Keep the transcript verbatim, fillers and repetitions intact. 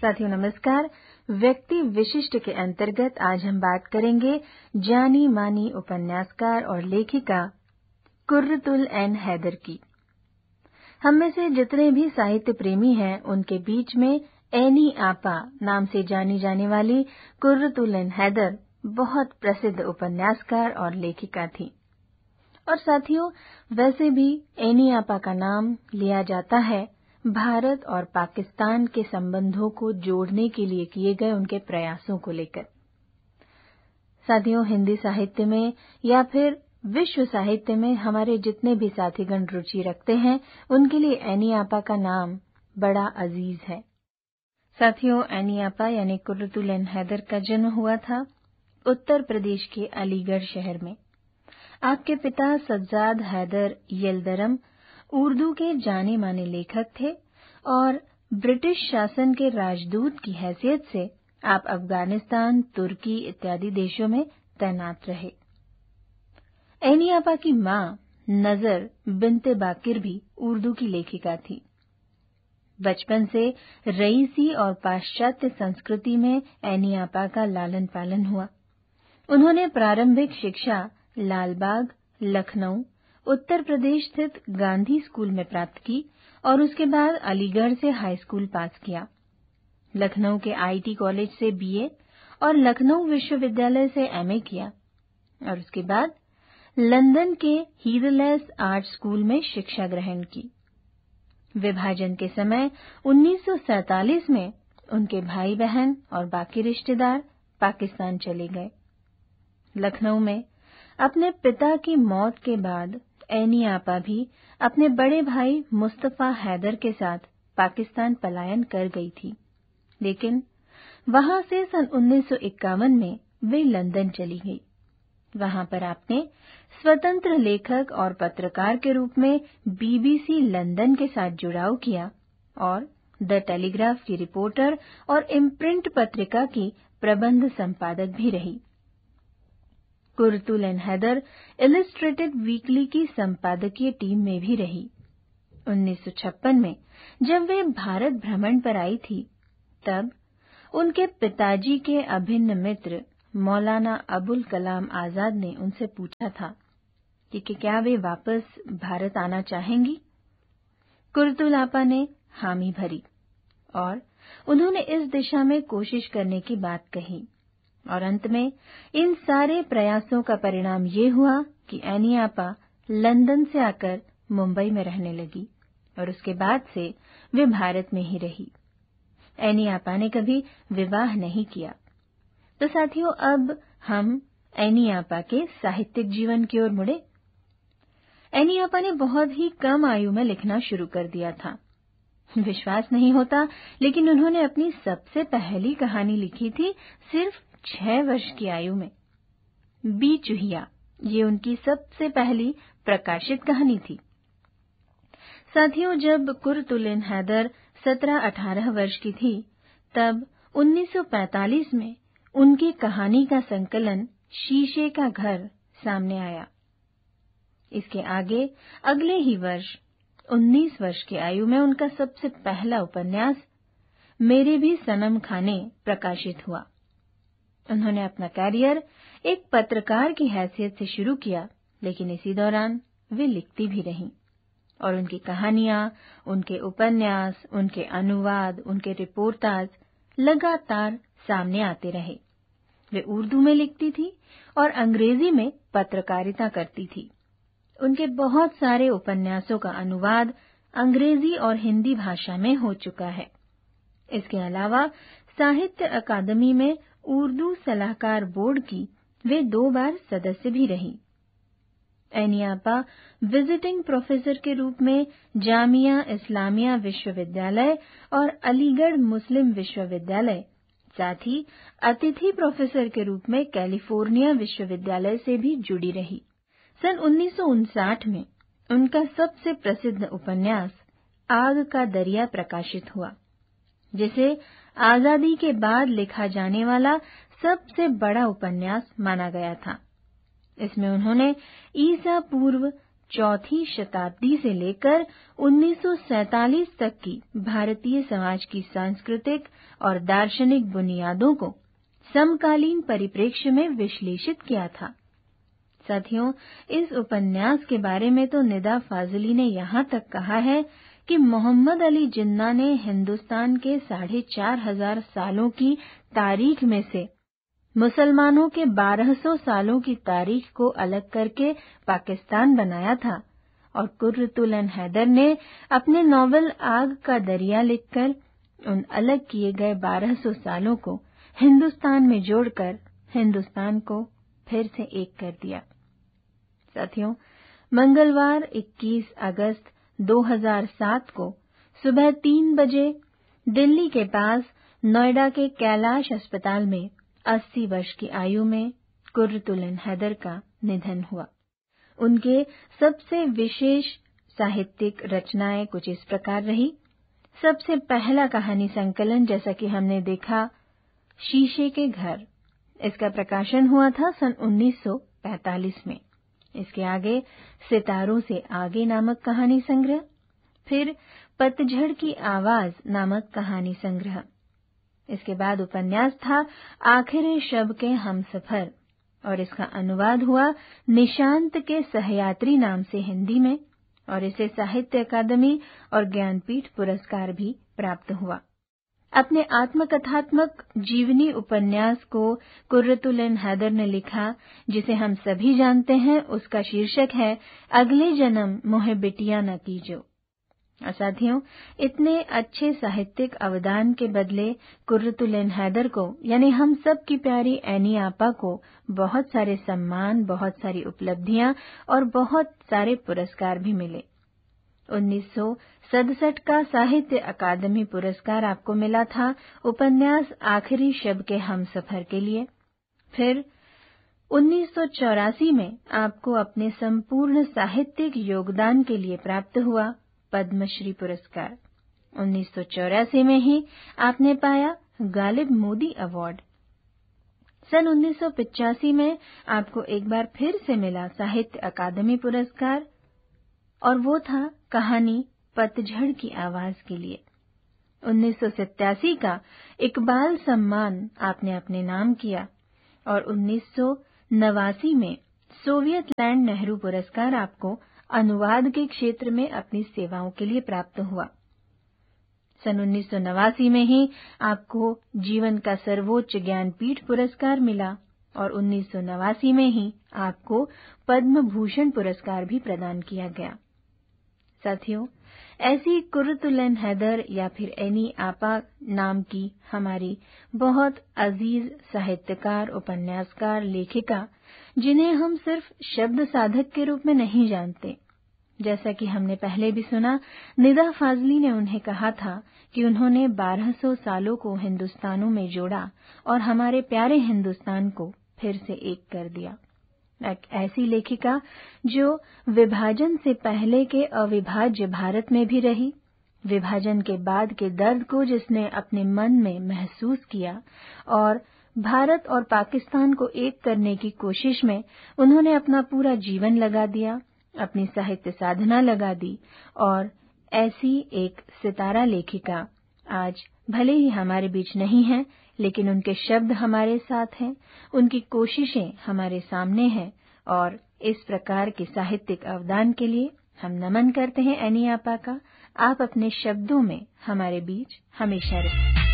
साथियों नमस्कार। व्यक्ति विशिष्ट के अंतर्गत आज हम बात करेंगे जानी मानी उपन्यासकार और लेखिका कुर्रतुल एन हैदर की। हम में से जितने भी साहित्य प्रेमी हैं उनके बीच में एनी आपा नाम से जानी जाने वाली कुर्रतुल एन हैदर बहुत प्रसिद्ध उपन्यासकार और लेखिका थी। और साथियों, वैसे भी एनी आपा का नाम लिया जाता है भारत और पाकिस्तान के संबंधों को जोड़ने के लिए किए गए उनके प्रयासों को लेकर। साथियों, हिंदी साहित्य में या फिर विश्व साहित्य में हमारे जितने भी साथीगण रुचि रखते हैं उनके लिए एनी आपा का नाम बड़ा अजीज है। साथियों, एनी आपा यानी कुर्रतुल एन हैदर का जन्म हुआ था उत्तर प्रदेश के अलीगढ़ शहर में। आपके पिता सज्जाद हैदर यलदरम उर्दू के जाने माने लेखक थे और ब्रिटिश शासन के राजदूत की हैसियत से आप अफगानिस्तान, तुर्की इत्यादि देशों में तैनात रहे। एनी आपा की मां नजर बिन्ते बाकिर भी उर्दू की लेखिका थी। बचपन से रईसी और पाश्चात्य संस्कृति में एनी आपा का लालन पालन हुआ। उन्होंने प्रारंभिक शिक्षा लालबाग, लखनऊ, उत्तर प्रदेश स्थित गांधी स्कूल में प्राप्त की और उसके बाद अलीगढ़ से हाई स्कूल पास किया। लखनऊ के आईटी कॉलेज से बीए और लखनऊ विश्वविद्यालय से एमए किया और उसके बाद लंदन के हीथलेस आर्ट स्कूल में शिक्षा ग्रहण की। विभाजन के समय उन्नीस सौ सैंतालीस में उनके भाई बहन और बाकी रिश्तेदार पाकिस्तान चले गए। लखनऊ में अपने पिता की मौत के बाद एनी आपा भी अपने बड़े भाई मुस्तफा हैदर के साथ पाकिस्तान पलायन कर गई थी, लेकिन वहां से सन उन्नीस सौ इक्यावन में वे लंदन चली गई। वहां पर आपने स्वतंत्र लेखक और पत्रकार के रूप में बीबीसी लंदन के साथ जुड़ाव किया और द टेलीग्राफ की रिपोर्टर और इम्प्रिंट पत्रिका की प्रबंध संपादक भी रही। Qurratul N Haider illustrated weekly की संपादकीय टीम में भी रही। उन्नीस सौ छप्पन में जब वे भारत भ्रमण पर आई थी, तब उनके पिताजी के अभिन्न मित्र मौलाना अबुल कलाम आजाद ने उनसे पूछा था कि, कि क्या वे वापस भारत आना चाहेंगी। कुर्रतुल आपा ने हामी भरी और उन्होंने इस दिशा में कोशिश करने की बात कही और अंत में इन सारे प्रयासों का परिणाम ये हुआ कि एनी आपा लंदन से आकर मुंबई में रहने लगी और उसके बाद से वे भारत में ही रही। एनी आपा ने कभी विवाह नहीं किया। तो साथियों, अब हम एनी आपा के साहित्यिक जीवन की ओर मुड़े। एनी आपा ने बहुत ही कम आयु में लिखना शुरू कर दिया था। विश्वास नहीं होता, लेकिन उन्होंने अपनी सबसे पहली कहानी लिखी थी सिर्फ छह वर्ष की आयु में। बी चूहिया, ये उनकी सबसे पहली प्रकाशित कहानी थी। साथियों, जब कुर्रतुल एन हैदर सत्रह अठारह वर्ष की थी, तब उन्नीस सौ पैंतालीस में उनकी कहानी का संकलन शीशे का घर सामने आया। इसके आगे अगले ही वर्ष उन्नीस वर्ष की आयु में उनका सबसे पहला उपन्यास मेरे भी सनम खाने प्रकाशित हुआ। उन्होंने अपना कैरियर एक पत्रकार की हैसियत से शुरू किया, लेकिन इसी दौरान वे लिखती भी रहीं और उनकी कहानियां, उनके उपन्यास, उनके अनुवाद, उनके रिपोर्टाज लगातार सामने आते रहे। वे उर्दू में लिखती थी और अंग्रेजी में पत्रकारिता करती थी। उनके बहुत सारे उपन्यासों का अनुवाद अंग्रेजी और हिंदी भाषा में हो चुका है। इसके अलावा साहित्य अकादमी में उर्दू सलाहकार बोर्ड की वे दो बार सदस्य भी रहीं। एनी आपा विजिटिंग प्रोफेसर के रूप में जामिया इस्लामिया विश्वविद्यालय और अलीगढ़ मुस्लिम विश्वविद्यालय, साथ ही अतिथि प्रोफेसर के रूप में कैलिफोर्निया विश्वविद्यालय से भी जुड़ी रही। सन उन्नीस सौ उनसठ में उनका सबसे प्रसिद्ध उपन्यास आग का दरिया प्रकाशित हुआ, जिसे आजादी के बाद लिखा जाने वाला सबसे बड़ा उपन्यास माना गया था। इसमें उन्होंने ईसा पूर्व चौथी शताब्दी से लेकर उन्नीस सौ सैंतालीस तक की भारतीय समाज की सांस्कृतिक और दार्शनिक बुनियादों को समकालीन परिप्रेक्ष्य में विश्लेषित किया था। साथियों, इस उपन्यास के बारे में तो निदा फाजली ने यहाँ तक कहा है कि मोहम्मद अली जिन्ना ने हिंदुस्तान के साढ़े चार हजार सालों की तारीख में से मुसलमानों के बारह सौ सालों की तारीख को अलग करके पाकिस्तान बनाया था और कुर्रतुल-ऐन हैदर ने अपने नॉवल आग का दरिया लिखकर उन अलग किए गए बारह सौ सालों को हिंदुस्तान में जोड़कर हिंदुस्तान को फिर से एक कर दिया। साथियों, मंगलवार इक्कीस अगस्त दो हज़ार सात को सुबह तीन बजे दिल्ली के पास नोएडा के कैलाश अस्पताल में अस्सी वर्ष की आयु में कुर्रतुल-ऐन हैदर का निधन हुआ। उनके सबसे विशेष साहित्यिक रचनाएं कुछ इस प्रकार रही। सबसे पहला कहानी संकलन, जैसा कि हमने देखा, शीशे के घर, इसका प्रकाशन हुआ था सन उन्नीस सौ पैंतालीस में। इसके आगे सितारों से आगे नामक कहानी संग्रह, फिर पतझड़ की आवाज नामक कहानी संग्रह। इसके बाद उपन्यास था आखिरी शब के हमसफर और इसका अनुवाद हुआ निशांत के सहयात्री नाम से हिंदी में और इसे साहित्य अकादमी और ज्ञानपीठ पुरस्कार भी प्राप्त हुआ। अपने आत्मकथात्मक जीवनी उपन्यास को कुर्रतुल-ऐन हैदर ने लिखा, जिसे हम सभी जानते हैं। उसका शीर्षक है अगले जन्म मोहे बिटिया न कीजो। साथियों, इतने अच्छे साहित्यिक अवदान के बदले कुर्रतुल-ऐन हैदर को, यानी हम सब की प्यारी एनी आपा को, बहुत सारे सम्मान, बहुत सारी उपलब्धियां और बहुत सारे पुरस्कार भी मिले। उन्नीस सौ सड़सठ का साहित्य अकादमी पुरस्कार आपको मिला था उपन्यास आखिरी शब के हमसफर के लिए। फिर उन्नीस सौ चौरासी में आपको अपने संपूर्ण साहित्यिक योगदान के लिए प्राप्त हुआ पद्मश्री पुरस्कार। उन्नीस सौ चौरासी में ही आपने पाया गालिब मोदी अवार्ड। सन उन्नीस सौ पचासी में आपको एक बार फिर से मिला साहित्य अकादमी पुरस्कार और वो था कहानी पतझड़ की आवाज के लिए। उन्नीस सौ सत्तासी का इकबाल सम्मान आपने अपने नाम किया और उन्नीस सौ नवासी में सोवियत लैंड नेहरू पुरस्कार आपको अनुवाद के क्षेत्र में अपनी सेवाओं के लिए प्राप्त हुआ। सन उन्नीस सौ नवासी में ही आपको जीवन का सर्वोच्च ज्ञानपीठ पुरस्कार मिला और उन्नीस सौ नवासी में ही आपको पद्म भूषण पुरस्कार भी प्रदान किया गया। साथियों, ऐसी कुर्रतुल-ऐन हैदर या फिर एनी आपा नाम की हमारी बहुत अजीज साहित्यकार, उपन्यासकार, लेखिका, जिन्हें हम सिर्फ शब्द साधक के रूप में नहीं जानते। जैसा कि हमने पहले भी सुना, निदा फाजली ने उन्हें कहा था कि उन्होंने बारह सौ सालों को हिंदुस्तानों में जोड़ा और हमारे प्यारे हिंदुस्तान को फिर से एक कर दिया। एक ऐसी लेखिका जो विभाजन से पहले के अविभाज्य भारत में भी रही, विभाजन के बाद के दर्द को जिसने अपने मन में महसूस किया और भारत और पाकिस्तान को एक करने की कोशिश में उन्होंने अपना पूरा जीवन लगा दिया, अपनी साहित्य साधना लगा दी। और ऐसी एक सितारा लेखिका आज भले ही हमारे बीच नहीं है, लेकिन उनके शब्द हमारे साथ हैं, उनकी कोशिशें हमारे सामने हैं और इस प्रकार के साहित्यिक अवदान के लिए हम नमन करते हैं एनी आपा का। आप अपने शब्दों में हमारे बीच हमेशा रहें।